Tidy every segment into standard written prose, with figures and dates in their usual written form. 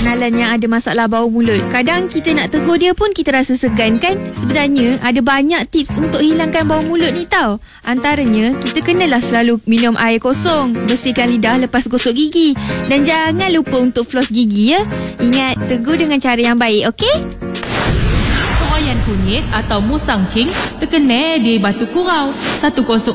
kenalan yang ada masalah bau mulut. Kadang kita nak tegur dia pun kita rasa segan kan? Sebenarnya ada banyak tips untuk hilangkan bau mulut ni tau. Antaranya, kita kenalah selalu minum air kosong, bersihkan lidah lepas gosok gigi. Dan jangan lupa untuk floss gigi ya. Ingat, tegur dengan cara yang baik, okey? Keroyan kunyit atau musang king terkena di Batu Kurau 104.1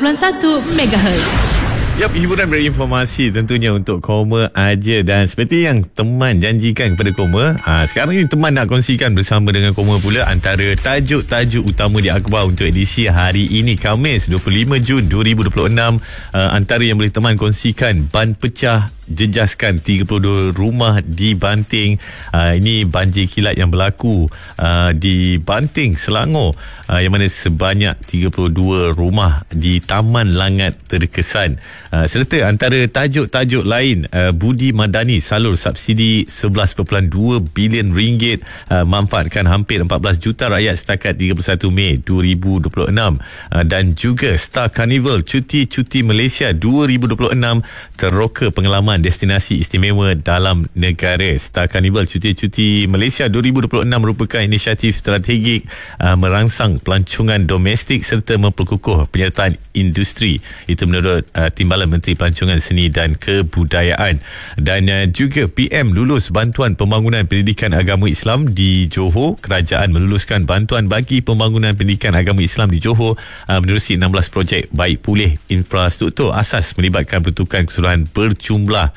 MHz. Yap, hiburan berinformasi tentunya untuk Koma aja. Dan seperti yang teman janjikan kepada Koma, sekarang ni teman nak kongsikan bersama dengan Koma pula antara tajuk-tajuk utama di akhbar untuk edisi hari ini, Khamis 25 Jun 2026. Antara yang boleh teman kongsikan: ban pecah jejaskan 32 rumah di Banting. Ini banjir kilat yang berlaku di Banting, Selangor, yang mana sebanyak 32 rumah di Taman Langat terkesan. Serta antara tajuk-tajuk lain, Budi Madani salur subsidi 11.2 bilion ringgit, manfaatkan hampir 14 juta rakyat setakat 31 Mei 2026. Dan juga Star Carnival Cuti-Cuti Malaysia 2026 teroka pengalaman destinasi istimewa dalam negara. Star Carnival Cuti-Cuti Malaysia 2026 merupakan inisiatif strategik merangsang pelancongan domestik serta memperkukuh penyertaan industri. Itu menurut Timbalan Menteri Pelancongan Seni dan Kebudayaan. Dan juga PM lulus bantuan pembangunan pendidikan agama Islam di Johor. Kerajaan meluluskan bantuan bagi pembangunan pendidikan agama Islam di Johor menerusi 16 projek baik pulih infrastruktur asas melibatkan pertukaran keseluruhan berjumlah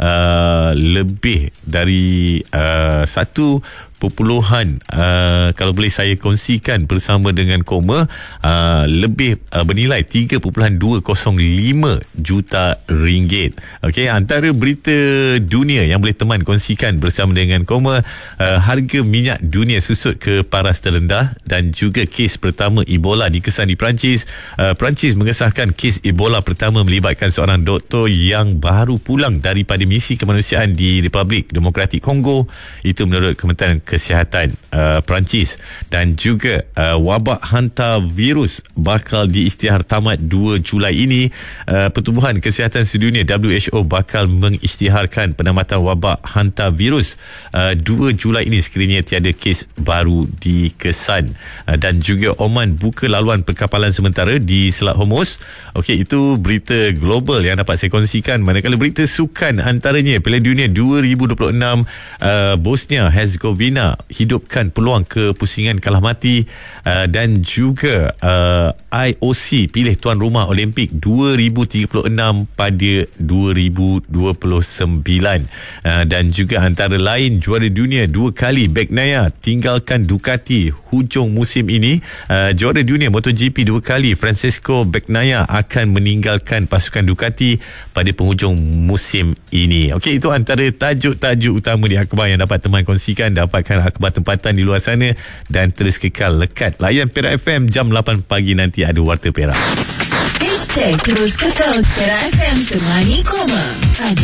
lebih dari 1 kalau boleh saya kongsikan bersama dengan Koma, lebih bernilai 3.205 juta ringgit. Okey, antara berita dunia yang boleh teman kongsikan bersama dengan Koma, harga minyak dunia susut ke paras terendah dan juga kes pertama Ebola dikesan di Perancis. Perancis mengesahkan kes Ebola pertama melibatkan seorang doktor yang baru pulang daripada misi kemanusiaan di Republik Demokratik Kongo. Itu menurut Kementerian Kesihatan Perancis. Dan juga wabak hantar virus bakal diisytihar tamat 2 Julai ini. Pertubuhan Kesihatan Sedunia WHO bakal mengisytiharkan penamatan wabak hantar virus 2 Julai ini sekiranya tiada kes baru dikesan. Dan juga Oman buka laluan perkapalan sementara di Selat Hormuz. Okey, itu berita global yang dapat saya kongsikan. Manakala berita sukan antaranya Piala Dunia 2026, Bosnia Herzegovina hidupkan peluang kepusingan kalah mati, dan juga IOC pilih tuan rumah Olimpik 2036 pada 2029. Dan juga antara lain, juara dunia 2 kali Bagnaia tinggalkan Ducati hujung musim ini. Juara dunia MotoGP 2 kali Francesco Bagnaia akan meninggalkan pasukan Ducati pada penghujung musim ini. Okey, itu antara tajuk-tajuk utama di akhbar yang dapat teman kongsikan. Dapatkan akhbar tempatan di luar sana dan terus kekal lekat layan Perak FM. Jam 8 pagi nanti ada Warta Perak. #terus kekal Perak FM temani Koma.